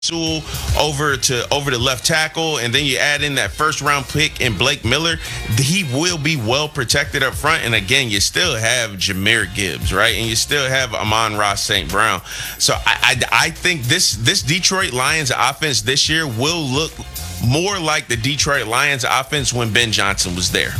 Sewell over to left tackle, and then you add in that first round pick in Blake Miller, he will be well protected up front. And again, you still have Jahmyr Gibbs, right? And you still have Amon-Ra St. Brown. So I think this Detroit Lions offense this year will look more like the Detroit Lions offense when Ben Johnson was there.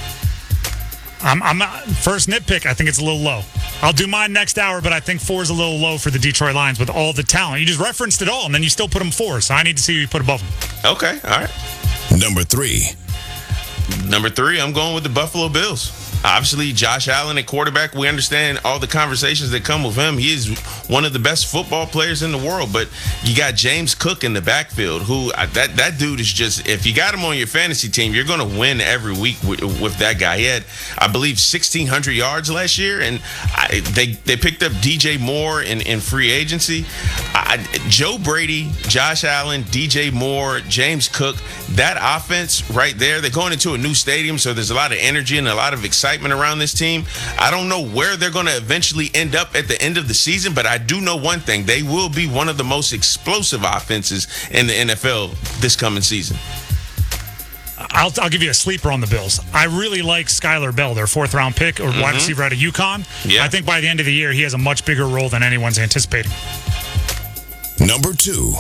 I'm first nitpick. I think it's a little low. I'll do mine next hour, but I think 4 is a little low for the Detroit Lions with all the talent. You just referenced it all, and then you still put them 4. So I need to see who you put above them. Okay, all right. Number 3, I'm going with the Buffalo Bills. Obviously, Josh Allen at quarterback, we understand all the conversations that come with him. He is one of the best football players in the world, but you got James Cook in the backfield, who that dude is just, if you got him on your fantasy team, you're going to win every week with that guy. He had, I believe, 1,600 yards last year, and they picked up DJ Moore in free agency. Joe Brady, Josh Allen, DJ Moore, James Cook, that offense right there, they're going into a new stadium, so there's a lot of energy and a lot of excitement around this team. I don't know where they're going to eventually end up at the end of the season, but I do know one thing. They will be one of the most explosive offenses in the NFL this coming season. I'll give you a sleeper on the Bills. I really like Skylar Bell, their 4th-round pick, or wide receiver out of UConn. Yeah. I think by the end of the year, he has a much bigger role than anyone's anticipating. Number 2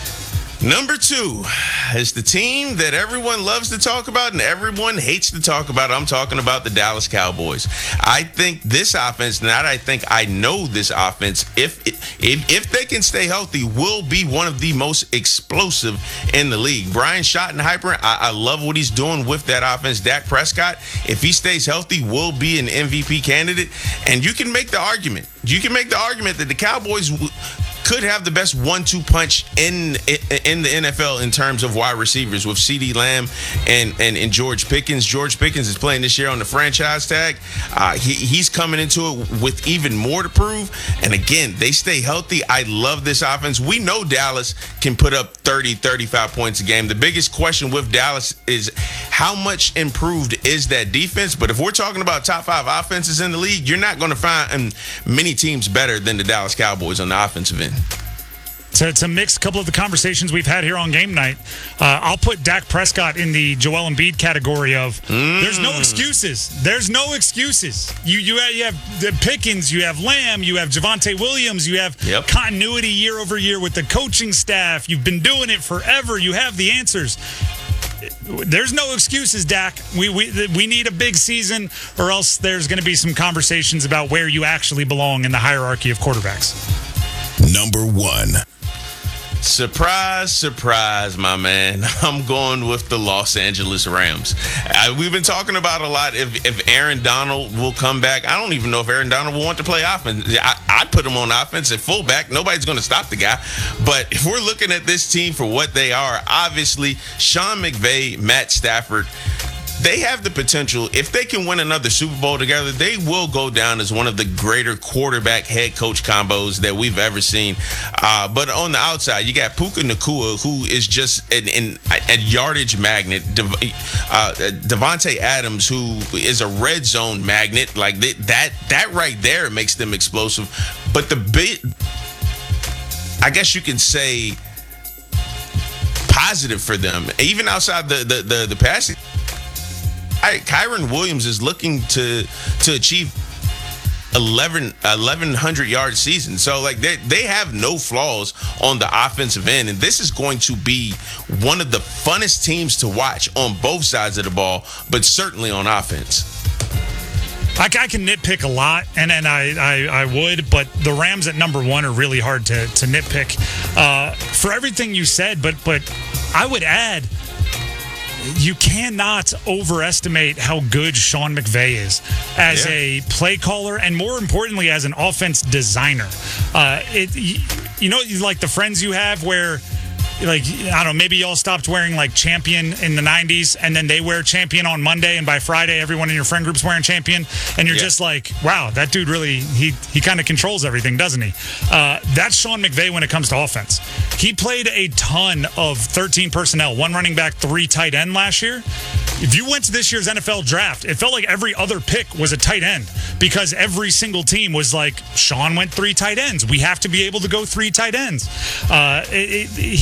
is the team that everyone loves to talk about and everyone hates to talk about. I'm talking about the Dallas Cowboys. I think this offense, I know this offense, if they can stay healthy, will be one of the most explosive in the league. Brian Schottenheimer, I love what he's doing with that offense. Dak Prescott, if he stays healthy, will be an MVP candidate. And you can make the argument. That the Cowboys could have the best 1-2 punch in the NFL in terms of wide receivers with CeeDee Lamb and George Pickens. George Pickens is playing this year on the franchise tag. He's coming into it with even more to prove. And again, they stay healthy. I love this offense. We know Dallas can put up 30, 35 points a game. The biggest question with Dallas is how much improved is that defense? But if we're talking about top 5 offenses in the league, you're not going to find many teams better than the Dallas Cowboys on the offensive end. To mix a couple of the conversations we've had here on game night, I'll put Dak Prescott in the Joel Embiid category of there's no excuses. There's no excuses. You have Pickens, you have Lamb, you have Javonte Williams, you have continuity year over year with the coaching staff. You've been doing it forever. You have the answers. There's no excuses, Dak. We need a big season, or else there's going to be some conversations about where you actually belong in the hierarchy of quarterbacks. Number 1. Surprise, my man. I'm going with the Los Angeles Rams. We've been talking about a lot if Aaron Donald will come back. I don't even know if Aaron Donald will want to play offense. I'd put him on offense at fullback. Nobody's going to stop the guy. But if we're looking at this team for what they are, obviously, Sean McVay, Matt Stafford, they have the potential. If they can win another Super Bowl together, they will go down as one of the greater quarterback head coach combos that we've ever seen. But on the outside, you got Puka Nacua, who is just a yardage magnet. Devontae Adams, who is a red zone magnet. Like that right there makes them explosive. But I guess you can say, positive for them, even outside the passing. Kyren Williams is looking to achieve 1,100 yard season. So like they have no flaws on the offensive end, and this is going to be one of the funnest teams to watch on both sides of the ball, but certainly on offense. I can nitpick a lot, and I would, but the Rams at number 1 are really hard to nitpick for everything you said. But I would add, you cannot overestimate how good Sean McVay is as a play caller, and more importantly, as an offense designer. Like the friends you have where, like, I don't know, maybe y'all stopped wearing like Champion in the 90s, and then they wear Champion on Monday, and by Friday everyone in your friend group's wearing Champion, and you're just like, wow, that dude really, he kind of controls everything, doesn't he? That's Sean McVay when it comes to offense. He played a ton of 13 personnel, 1 running back, 3 tight end last year. if you went to this year's NFL draft, it felt like every other pick was a tight end because every single team was like, Sean went 3 tight ends. We have to be able to go 3 tight ends.